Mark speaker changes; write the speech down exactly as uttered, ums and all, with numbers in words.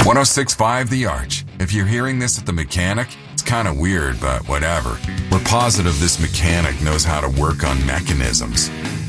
Speaker 1: one oh six point five The Arch. If you're hearing this at the mechanic, it's kind of weird, but whatever. We're positive this mechanic knows how to work on mechanisms.